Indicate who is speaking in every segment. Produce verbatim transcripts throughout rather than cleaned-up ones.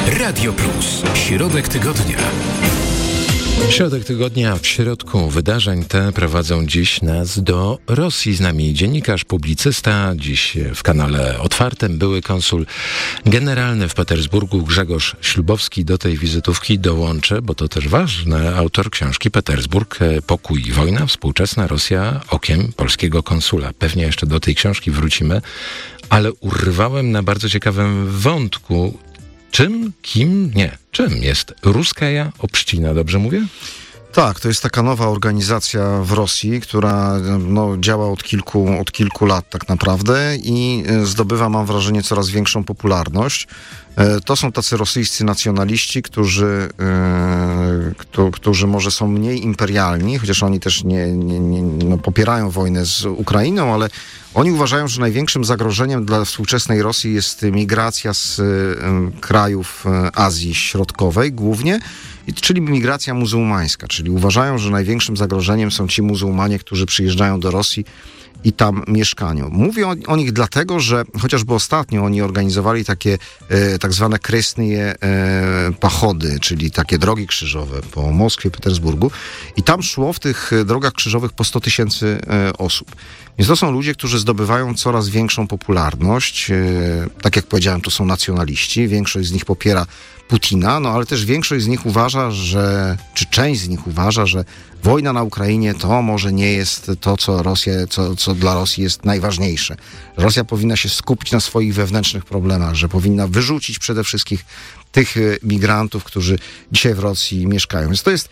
Speaker 1: Radio Plus. Środek tygodnia.
Speaker 2: Środek tygodnia, w środku wydarzeń te prowadzą dziś nas do Rosji. Z nami dziennikarz, publicysta, dziś w kanale otwartym były konsul generalny w Petersburgu Grzegorz Ślubowski. Do tej wizytówki dołączę, bo to też ważny autor książki Petersburg, Pokój i wojna, współczesna Rosja okiem polskiego konsula. Pewnie jeszcze do tej książki wrócimy, ale urwałem na bardzo ciekawym wątku. Czym, kim, nie, czym jest Ruskaja Obszcina, dobrze mówię?
Speaker 3: Tak, to jest taka nowa organizacja w Rosji, która no, działa od kilku, od kilku lat tak naprawdę i zdobywa, mam wrażenie, coraz większą popularność. To są tacy rosyjscy nacjonaliści, którzy, yy, którzy może są mniej imperialni, chociaż oni też nie, nie, nie no, popierają wojnę z Ukrainą, ale oni uważają, że największym zagrożeniem dla współczesnej Rosji jest migracja z y, krajów y, Azji Środkowej głównie, i, czyli migracja muzułmańska, czyli uważają, że największym zagrożeniem są ci muzułmanie, którzy przyjeżdżają do Rosji i tam mieszkają. Mówię o, o nich dlatego, że chociażby ostatnio oni organizowali takie e, tak zwane kresnie e, pachody, czyli takie drogi krzyżowe po Moskwie, Petersburgu i tam szło w tych drogach krzyżowych po sto tysięcy e, osób. Więc to są ludzie, którzy zdobywają coraz większą popularność. E, tak jak powiedziałem, to są nacjonaliści. Większość z nich popiera Putina, no ale też większość z nich uważa, że, czy część z nich uważa, że wojna na Ukrainie to może nie jest to, co Rosja, co, co dla Rosji jest najważniejsze. Rosja powinna się skupić na swoich wewnętrznych problemach, że powinna wyrzucić przede wszystkim tych migrantów, którzy dzisiaj w Rosji mieszkają. Więc to jest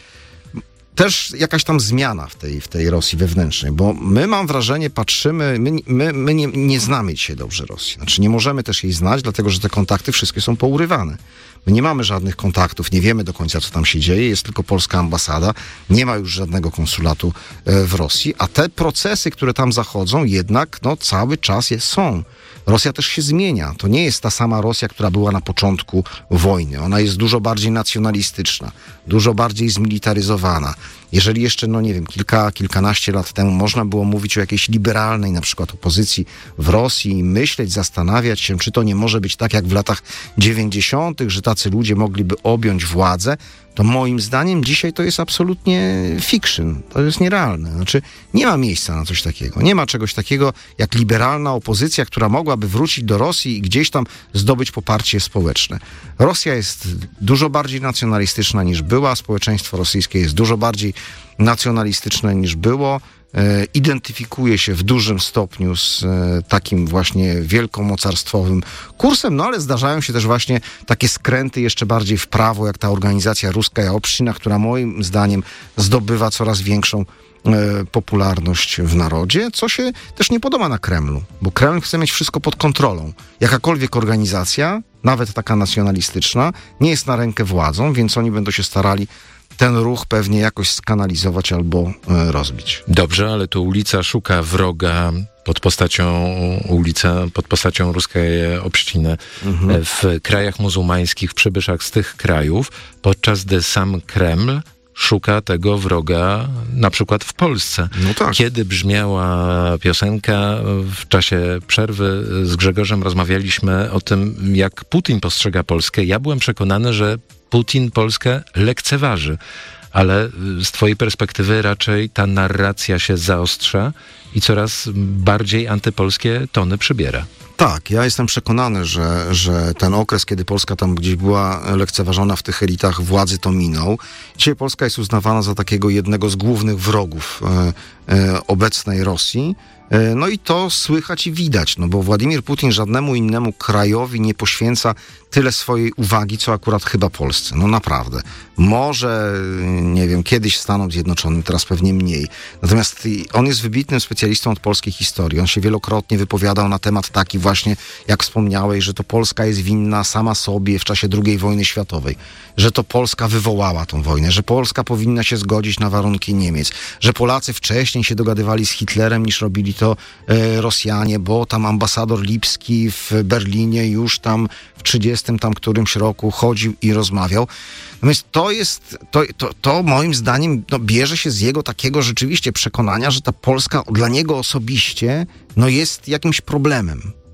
Speaker 3: też jakaś tam zmiana w tej, w tej Rosji wewnętrznej, bo my, mam wrażenie, patrzymy, my, my, my nie, nie znamy dzisiaj dobrze Rosji. Znaczy nie możemy też jej znać, dlatego że te kontakty wszystkie są pourywane. My nie mamy żadnych kontaktów, nie wiemy do końca, co tam się dzieje, jest tylko polska ambasada, nie ma już żadnego konsulatu w Rosji, a te procesy, które tam zachodzą, jednak no, cały czas jest, są. Rosja też się zmienia. To nie jest ta sama Rosja, która była na początku wojny. Ona jest dużo bardziej nacjonalistyczna, dużo bardziej zmilitaryzowana. Jeżeli jeszcze, no nie wiem, kilka, kilkanaście lat temu można było mówić o jakiejś liberalnej na przykład opozycji w Rosji i myśleć, zastanawiać się, czy to nie może być tak jak w latach dziewięćdziesiątych, że tacy ludzie mogliby objąć władzę, to moim zdaniem dzisiaj to jest absolutnie fiction. To jest nierealne. Znaczy nie ma miejsca na coś takiego. Nie ma czegoś takiego jak liberalna opozycja, która mogłaby wrócić do Rosji i gdzieś tam zdobyć poparcie społeczne. Rosja jest dużo bardziej nacjonalistyczna niż była. Społeczeństwo rosyjskie jest dużo bardziej nacjonalistyczne niż było. E, identyfikuje się w dużym stopniu z e, takim właśnie wielkomocarstwowym kursem, no ale zdarzają się też właśnie takie skręty jeszcze bardziej w prawo, jak ta organizacja Ruskaja Obszcina, która moim zdaniem zdobywa coraz większą e, popularność w narodzie, co się też nie podoba na Kremlu, bo Kreml chce mieć wszystko pod kontrolą. Jakakolwiek organizacja, nawet taka nacjonalistyczna, nie jest na rękę władzą, więc oni będą się starali ten ruch pewnie jakoś skanalizować albo e, rozbić.
Speaker 2: Dobrze, ale to ulica szuka wroga pod postacią, ulica pod postacią Ruskaja Obszcina mhm. w krajach muzułmańskich, w przybyszach z tych krajów, podczas gdy sam Kreml szuka tego wroga na przykład w Polsce.
Speaker 3: No tak.
Speaker 2: Kiedy brzmiała piosenka, w czasie przerwy z Grzegorzem rozmawialiśmy o tym, jak Putin postrzega Polskę. Ja byłem przekonany, że Putin Polskę lekceważy, ale z twojej perspektywy raczej ta narracja się zaostrza i coraz bardziej antypolskie tony przybiera.
Speaker 3: Tak, ja jestem przekonany, że, że ten okres, kiedy Polska tam gdzieś była lekceważona w tych elitach władzy, to minął. Dzisiaj Polska jest uznawana za takiego jednego z głównych wrogów e, e, obecnej Rosji. E, no i to słychać i widać, no bo Władimir Putin żadnemu innemu krajowi nie poświęca tyle swojej uwagi, co akurat chyba Polsce. No naprawdę. Może, nie wiem, kiedyś Stanom Zjednoczonym, teraz pewnie mniej. Natomiast on jest wybitnym specjalistą od polskiej historii. On się wielokrotnie wypowiadał na temat taki właśnie, jak wspomniałeś, że to Polska jest winna sama sobie w czasie drugiej wojny światowej. Że to Polska wywołała tą wojnę. Że Polska powinna się zgodzić na warunki Niemiec. Że Polacy wcześniej się dogadywali z Hitlerem, niż robili to e, Rosjanie, bo tam ambasador Lipski w Berlinie już tam w trzydziestym tam którymś roku chodził i rozmawiał. Natomiast to jest, to, to, to moim zdaniem no, bierze się z jego takiego rzeczywiście przekonania, że ta Polska dla niego osobiście no, jest jakimś problemem.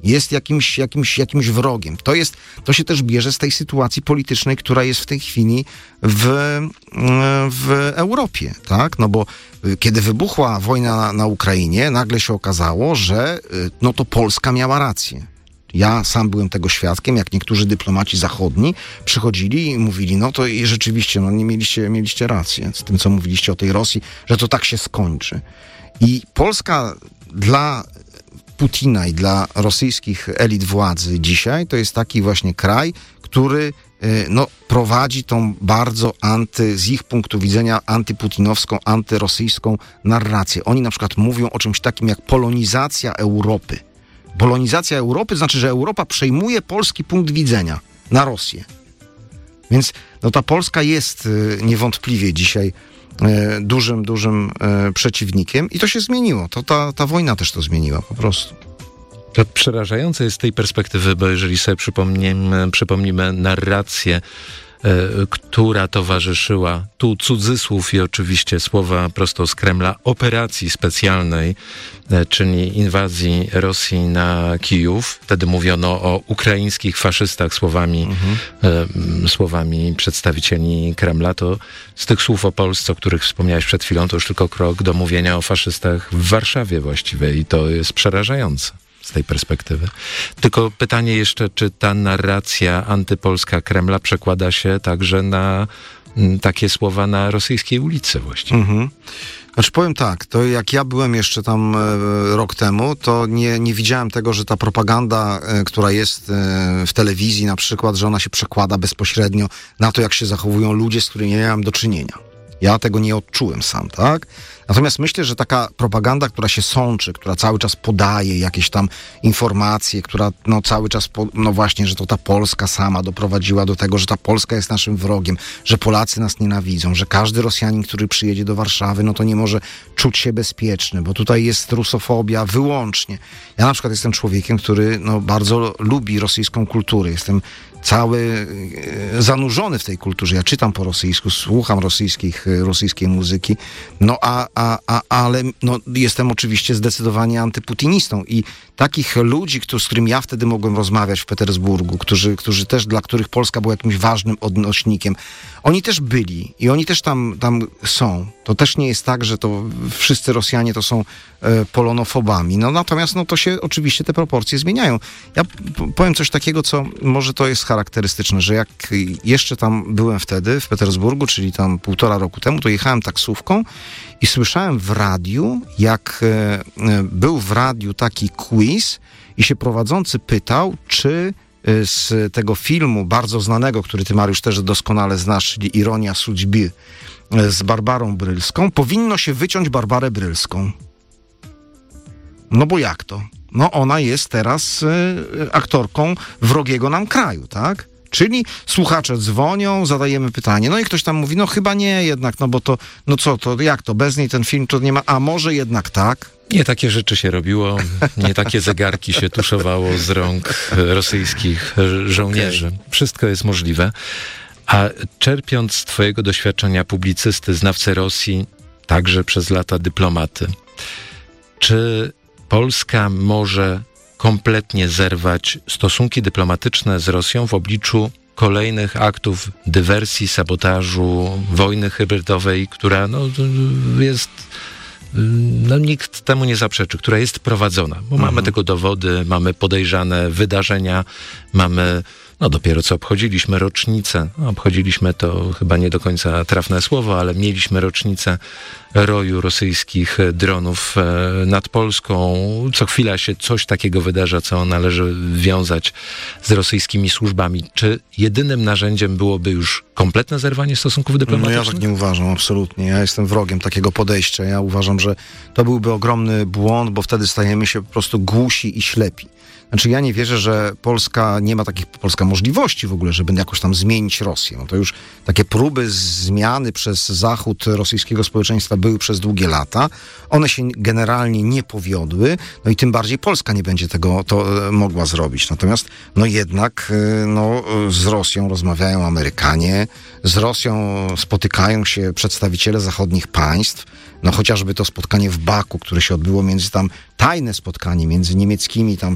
Speaker 3: jest jakimś, jakimś, jakimś wrogiem. To jest, to się też bierze z tej sytuacji politycznej, która jest w tej chwili w, w Europie, tak? No bo kiedy wybuchła wojna na, na Ukrainie, nagle się okazało, że no to Polska miała rację. Ja sam byłem tego świadkiem, jak niektórzy dyplomaci zachodni przychodzili i mówili, no to i rzeczywiście, no nie mieliście, mieliście rację z tym, co mówiliście o tej Rosji, że to tak się skończy. I Polska dla Putina i dla rosyjskich elit władzy dzisiaj to jest taki właśnie kraj, który no, prowadzi tą bardzo anty, z ich punktu widzenia antyputinowską, antyrosyjską narrację. Oni na przykład mówią o czymś takim jak polonizacja Europy. Polonizacja Europy znaczy, że Europa przejmuje polski punkt widzenia na Rosję. Więc no, ta Polska jest y, niewątpliwie dzisiaj y, dużym, dużym y, przeciwnikiem i to się zmieniło. To ta, ta wojna też to zmieniła po prostu.
Speaker 2: To przerażające jest z tej perspektywy, bo jeżeli sobie przypomnimy, przypomnimy narrację, y, która towarzyszyła, tu cudzysłów i oczywiście słowa prosto z Kremla, operacji specjalnej, y, czyli inwazji Rosji na Kijów. Wtedy mówiono o ukraińskich faszystach słowami, mhm. y, słowami przedstawicieli Kremla. To z tych słów o Polsce, o których wspomniałeś przed chwilą, to już tylko krok do mówienia o faszystach w Warszawie właściwie i to jest przerażające z tej perspektywy. Tylko pytanie jeszcze, czy ta narracja antypolska Kremla przekłada się także na m, takie słowa na rosyjskiej ulicy właściwie?
Speaker 3: Mhm. Znaczy powiem tak, to jak ja byłem jeszcze tam e, rok temu, to nie, nie widziałem tego, że ta propaganda, e, która jest e, w telewizji na przykład, że ona się przekłada bezpośrednio na to, jak się zachowują ludzie, z którymi nie miałem do czynienia. Ja tego nie odczułem sam, tak? Natomiast myślę, że taka propaganda, która się sączy, która cały czas podaje jakieś tam informacje, która no cały czas, po, no właśnie, że to ta Polska sama doprowadziła do tego, że ta Polska jest naszym wrogiem, że Polacy nas nienawidzą, że każdy Rosjanin, który przyjedzie do Warszawy, no to nie może czuć się bezpieczny, bo tutaj jest rusofobia wyłącznie. Ja na przykład jestem człowiekiem, który no bardzo lubi rosyjską kulturę. Jestem cały e, zanurzony w tej kulturze. Ja czytam po rosyjsku, słucham rosyjskich, rosyjskiej muzyki, no a, a, a, ale no, jestem oczywiście zdecydowanie antyputinistą i takich ludzi, którzy, z którymi ja wtedy mogłem rozmawiać w Petersburgu, którzy, którzy też, dla których Polska była jakimś ważnym odnośnikiem, oni też byli i oni też tam, tam są. To też nie jest tak, że to wszyscy Rosjanie to są e, polonofobami. No natomiast no, to się oczywiście te proporcje zmieniają. Ja p- powiem coś takiego, co może to jest charakterystyczne, że jak jeszcze tam byłem wtedy w Petersburgu, czyli tam półtora roku temu, to jechałem taksówką i słyszałem w radiu, jak e, był w radiu taki quiz i się prowadzący pytał, czy z tego filmu bardzo znanego, który ty, Mariusz, też doskonale znasz, czyli Ironia Судьбы z Barbarą Brylską, powinno się wyciąć Barbarę Brylską. No bo jak to? No ona jest teraz y, aktorką wrogiego nam kraju, tak? Czyli słuchacze dzwonią, zadajemy pytanie, no i ktoś tam mówi, no chyba nie jednak, no bo to, no co to, jak to, bez niej ten film to nie ma, a może jednak tak?
Speaker 2: Nie takie rzeczy się robiło, nie takie zegarki się tuszowało z rąk rosyjskich żołnierzy. Okay. Wszystko jest możliwe. A czerpiąc z twojego doświadczenia publicysty, znawcy Rosji, także przez lata dyplomaty, czy Polska może kompletnie zerwać stosunki dyplomatyczne z Rosją w obliczu kolejnych aktów dywersji, sabotażu, wojny hybrydowej, która no, jest... No nikt temu nie zaprzeczy, która jest prowadzona, bo mhm. mamy tego dowody, mamy podejrzane wydarzenia, mamy, no dopiero co obchodziliśmy rocznicę, no, obchodziliśmy to chyba nie do końca trafne słowo, ale mieliśmy rocznicę roju rosyjskich dronów nad Polską. Co chwila się coś takiego wydarza, co należy wiązać z rosyjskimi służbami. Czy jedynym narzędziem byłoby już kompletne zerwanie stosunków dyplomatycznych?
Speaker 3: No ja tak nie uważam, absolutnie. Ja jestem wrogiem takiego podejścia. Ja uważam, że to byłby ogromny błąd, bo wtedy stajemy się po prostu głusi i ślepi. Znaczy ja nie wierzę, że Polska nie ma takich, Polska możliwości w ogóle, żeby jakoś tam zmienić Rosję. No to już takie próby zmiany przez Zachód rosyjskiego społeczeństwa były przez długie lata. One się generalnie nie powiodły, no i tym bardziej Polska nie będzie tego to mogła zrobić. Natomiast no jednak no, z Rosją rozmawiają Amerykanie, z Rosją spotykają się przedstawiciele zachodnich państw, no chociażby to spotkanie w Baku, które się odbyło między tam, tajne spotkanie między niemieckimi tam przedstawicielami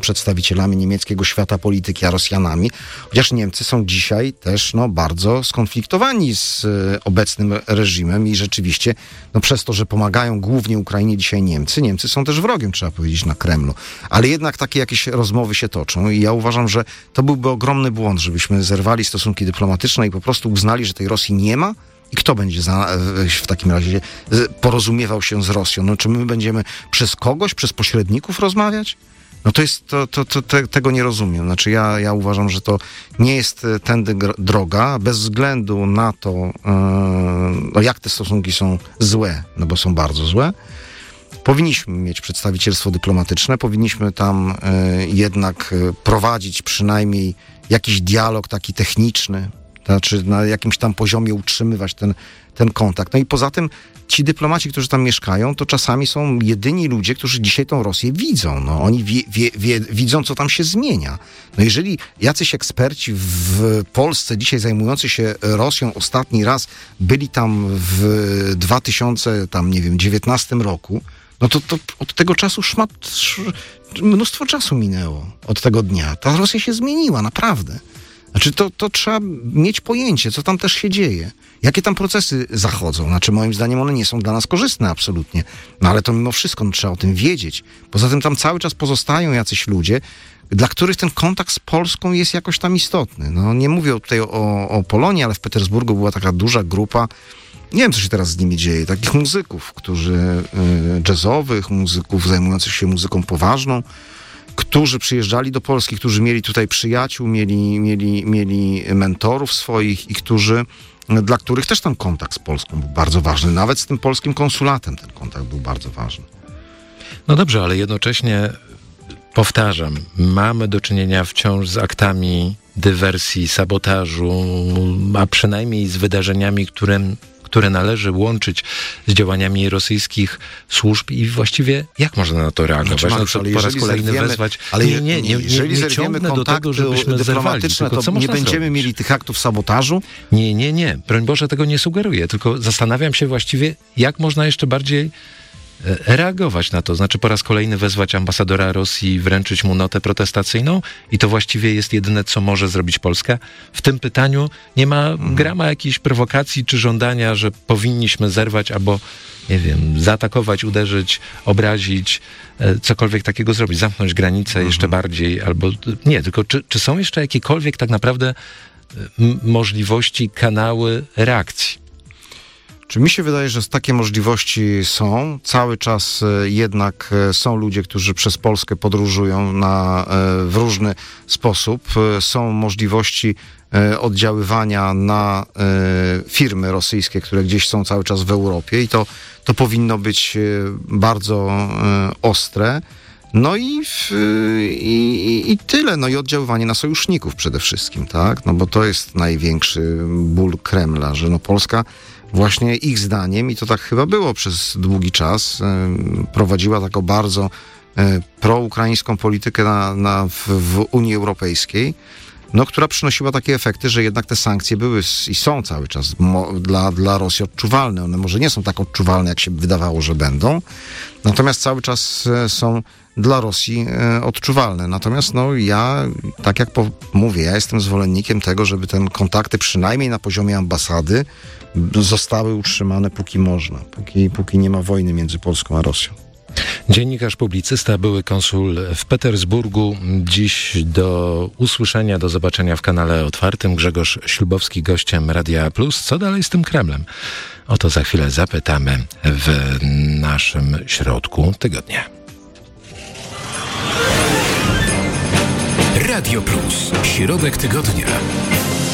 Speaker 3: przedstawicielami niemieckiego świata polityki, a Rosjanami, chociaż Niemcy są dzisiaj też no, bardzo skonfliktowani z e, obecnym reżimem i rzeczywiście no, przez to, że pomagają głównie Ukrainie dzisiaj Niemcy, Niemcy są też wrogiem, trzeba powiedzieć, na Kremlu. Ale jednak takie jakieś rozmowy się toczą i ja uważam, że to byłby ogromny błąd, żebyśmy zerwali stosunki dyplomatyczne i po prostu uznali, że tej Rosji nie ma. I kto będzie za, w takim razie porozumiewał się z Rosją? No, czy my będziemy przez kogoś, przez pośredników rozmawiać? No to jest, to, to, to te, tego nie rozumiem. Znaczy ja, ja uważam, że to nie jest tędy droga, bez względu na to, yy, no jak te stosunki są złe, no bo są bardzo złe. Powinniśmy mieć przedstawicielstwo dyplomatyczne, powinniśmy tam y, jednak y, prowadzić przynajmniej jakiś dialog taki techniczny, znaczy na jakimś tam poziomie utrzymywać ten, ten kontakt. No i poza tym ci dyplomaci, którzy tam mieszkają, to czasami są jedyni ludzie, którzy dzisiaj tą Rosję widzą. No, oni wie, wie, wie, widzą, co tam się zmienia. No jeżeli jacyś eksperci w Polsce dzisiaj zajmujący się Rosją ostatni raz byli tam w dwa tysiące dziewiętnastym roku, no to, to od tego czasu szmat, sz, mnóstwo czasu minęło od tego dnia. Ta Rosja się zmieniła, naprawdę. Znaczy to, to trzeba mieć pojęcie, co tam też się dzieje. Jakie tam procesy zachodzą. Znaczy moim zdaniem one nie są dla nas korzystne absolutnie. No ale to mimo wszystko no, trzeba o tym wiedzieć. Poza tym tam cały czas pozostają jacyś ludzie, dla których ten kontakt z Polską jest jakoś tam istotny. No nie mówię tutaj o, o Polonii, ale w Petersburgu była taka duża grupa, nie wiem, co się teraz z nimi dzieje, takich muzyków, którzy y, jazzowych, muzyków zajmujących się muzyką poważną, którzy przyjeżdżali do Polski, którzy mieli tutaj przyjaciół, mieli, mieli, mieli mentorów swoich i którzy, dla których też ten kontakt z Polską był bardzo ważny. Nawet z tym polskim konsulatem ten kontakt był bardzo ważny.
Speaker 2: No dobrze, ale jednocześnie powtarzam, mamy do czynienia wciąż z aktami dywersji, sabotażu, a przynajmniej z wydarzeniami, którym które należy łączyć z działaniami rosyjskich służb i właściwie jak można na to reagować?
Speaker 3: Znaczy, Mariusz,
Speaker 2: no, po raz kolejny zerwiemy, wezwać...
Speaker 3: Ale
Speaker 2: nie, nie, nie, nie,
Speaker 3: jeżeli
Speaker 2: nie
Speaker 3: zerwiemy
Speaker 2: do tego, żebyśmy
Speaker 3: dyplomatyczne,
Speaker 2: zerwali,
Speaker 3: to nie będziemy
Speaker 2: zrobić?
Speaker 3: mieli tych aktów sabotażu?
Speaker 2: Nie, nie, nie. Broń Boże, tego nie sugeruję, tylko zastanawiam się właściwie, jak można jeszcze bardziej reagować na to. Znaczy po raz kolejny wezwać ambasadora Rosji, wręczyć mu notę protestacyjną i to właściwie jest jedyne, co może zrobić Polska. W tym pytaniu nie ma grama jakiejś prowokacji czy żądania, że powinniśmy zerwać albo, nie wiem, zaatakować, uderzyć, obrazić, cokolwiek takiego zrobić, zamknąć granicę mhm. jeszcze bardziej, albo nie, tylko czy, czy są jeszcze jakiekolwiek tak naprawdę m- możliwości, kanały reakcji?
Speaker 3: Czy mi się wydaje, że takie możliwości są. Cały czas jednak są ludzie, którzy przez Polskę podróżują na, w różny sposób. Są możliwości oddziaływania na firmy rosyjskie, które gdzieś są cały czas w Europie i to, to powinno być bardzo ostre. No i, w, i, i tyle. No i oddziaływanie na sojuszników przede wszystkim, tak? No bo to jest największy ból Kremla, że no Polska właśnie ich zdaniem, i to tak chyba było przez długi czas, prowadziła taką bardzo proukraińską politykę na, na, w, w Unii Europejskiej, no, która przynosiła takie efekty, że jednak te sankcje były i są cały czas mo, dla, dla Rosji odczuwalne. One może nie są tak odczuwalne, jak się wydawało, że będą, natomiast cały czas są dla Rosji e, odczuwalne. Natomiast no ja, tak jak po, mówię, ja jestem zwolennikiem tego, żeby te kontakty przynajmniej na poziomie ambasady zostały utrzymane póki można, póki, póki nie ma wojny między Polską a Rosją.
Speaker 2: Dziennikarz, publicysta, były konsul w Petersburgu. Dziś do usłyszenia, do zobaczenia w kanale otwartym. Grzegorz Ślubowski, gościem Radia Plus. Co dalej z tym Kremlem? O to za chwilę zapytamy w naszym środku tygodnia.
Speaker 1: Radio Plus. Środek tygodnia.